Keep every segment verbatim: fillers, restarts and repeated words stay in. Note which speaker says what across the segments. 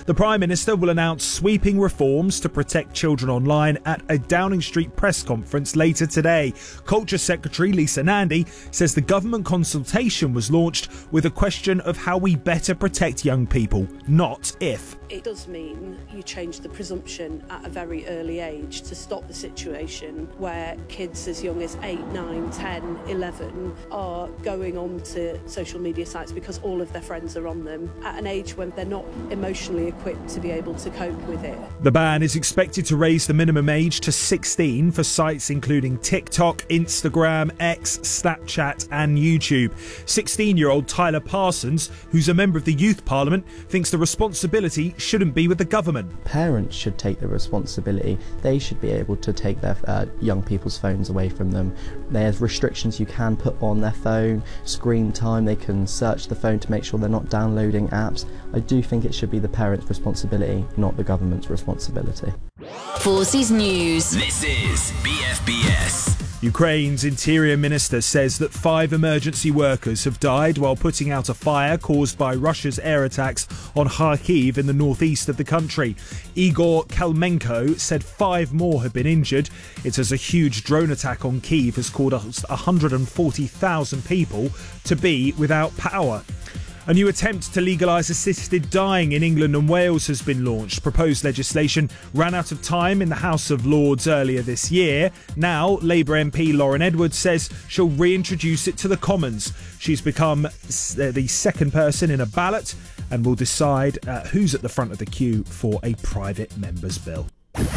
Speaker 1: The Prime Minister will announce sweeping reforms to protect children online at a Downing Street press conference later today. Culture Secretary Lisa Nandy says the government consultation was launched with a question of how we better protect young people, not if.
Speaker 2: It does mean you change the presumption at a very early age to stop the situation where kids as young as eight, nine, ten, eleven are going on to social media sites because all of their friends are on them at an age when they're not emotionally equipped to be able to cope with it.
Speaker 1: The ban is expected to raise the minimum age to sixteen for sites including TikTok, Instagram, X, Snapchat and YouTube. sixteen-year-old Tyler Parsons, who's a member of the Youth Parliament, thinks the responsibility shouldn't be with the government.
Speaker 3: Parents should take the responsibility. They should be able to take their uh, young people's phones away from them. There's restrictions you can put on their phone, screen time, they can search the phone to make sure they're not downloading apps. I do think it should be the parents' responsibility, not the government's responsibility.
Speaker 4: Forces News.
Speaker 5: This is B F B S.
Speaker 1: Ukraine's interior minister says that five emergency workers have died while putting out a fire caused by Russia's air attacks on Kharkiv in the northeast of the country. Igor Kalmenko said five more have been injured. It says a huge drone attack on Kyiv has caused one hundred forty thousand people to be without power. A new attempt to legalise assisted dying in England and Wales has been launched. Proposed legislation ran out of time in the House of Lords earlier this year. Now, Labour M P Lauren Edwards says she'll reintroduce it to the Commons. She's become the second person in a ballot and will decide uh, who's at the front of the queue for a private member's bill.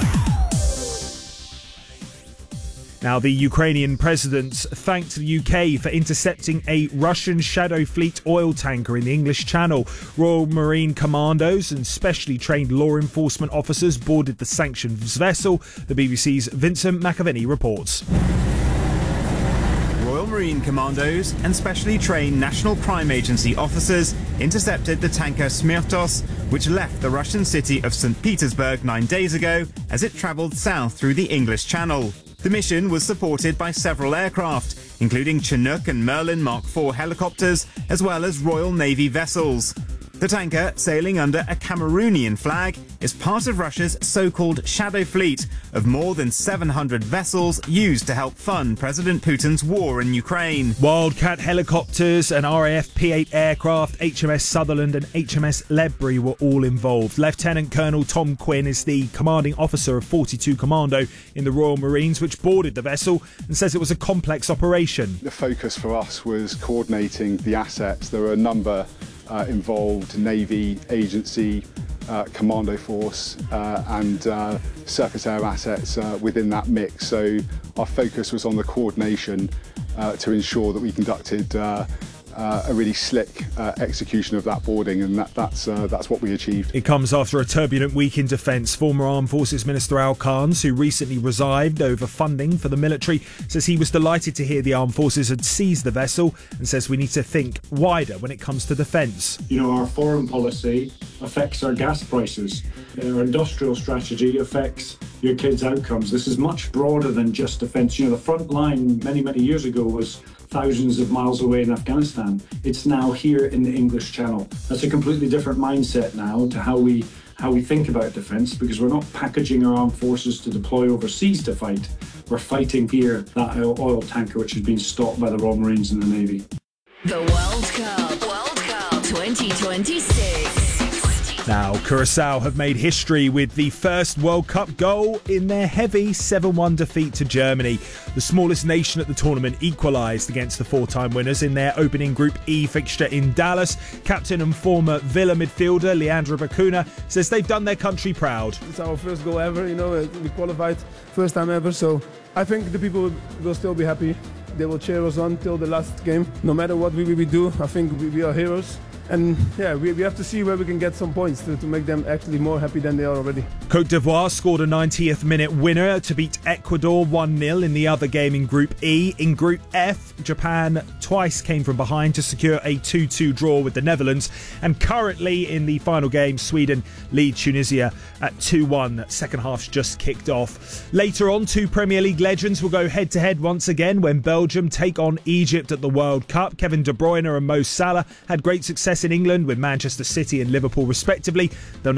Speaker 1: Now, the Ukrainian president thanked the U K for intercepting a Russian Shadow Fleet oil tanker in the English Channel. Royal Marine Commandos and specially trained law enforcement officers boarded the sanctioned vessel. The B B C's Vincent McAvenny reports.
Speaker 6: Royal Marine Commandos and specially trained National Crime Agency officers intercepted the tanker Smirtos, which left the Russian city of Saint Petersburg nine days ago as it travelled south through the English Channel. The mission was supported by several aircraft, including Chinook and Merlin Mark four helicopters, as well as Royal Navy vessels. The tanker, sailing under a Cameroonian flag, is part of Russia's so-called Shadow Fleet of more than seven hundred vessels used to help fund President Putin's war in Ukraine.
Speaker 1: Wildcat helicopters and R A F P eight aircraft, H M S Sutherland and H M S Ledbury were all involved. Lieutenant Colonel Tom Quinn is the commanding officer of forty-two Commando in the Royal Marines, which boarded the vessel and says it was a complex operation.
Speaker 7: The focus for us was coordinating the assets. There were a number Uh, involved, Navy, agency, uh, commando force uh, and uh, surface air assets uh, within that mix. So our focus was on the coordination uh, to ensure that we conducted uh, uh, a really slick uh, execution of that boarding, and that, that's uh, that's what we achieved.
Speaker 1: It comes after a turbulent week in defence. Former Armed Forces Minister Al Khans, who recently resigned over funding for the military, says he was delighted to hear the Armed Forces had seized the vessel and says we need to think wider when it comes to defence.
Speaker 8: You know, our foreign policy affects our gas prices. Our industrial strategy affects your kids' outcomes. This is much broader than just defence. You know, the front line many, many years ago was thousands of miles away in Afghanistan. It's now here in the English Channel. That's a completely different mindset now to how we how we think about defence, because we're not packaging our armed forces to deploy overseas to fight. We're fighting here, that oil tanker which has been stopped by the Royal Marines and the Navy.
Speaker 4: The World Cup, World Cup twenty twenty-six.
Speaker 1: Now, Curaçao have made history with the first World Cup goal in their heavy seven one defeat to Germany. The smallest nation at the tournament equalised against the four-time winners in their opening Group E fixture in Dallas. Captain and former Villa midfielder Leandro Bacuna says they've done their country proud.
Speaker 9: It's our first goal ever, you know, we qualified first time ever, so I think the people will still be happy. They will cheer us on till the last game. No matter what we, we do, I think we, we are heroes. And yeah, we, we have to see where we can get some points to, to make them actually more happy than they are already.
Speaker 1: Cote d'Ivoire scored a ninetieth minute winner to beat Ecuador one nil in the other game in Group E. In Group F, Japan twice came from behind to secure a two two draw with the Netherlands. And currently in the final game, Sweden lead Tunisia at two one. Second half's just kicked off. Later on, two Premier League legends will go head to head once again when Belgium take on Egypt at the World Cup. Kevin De Bruyne and Mo Salah had great success in England with Manchester City and Liverpool respectively. They'll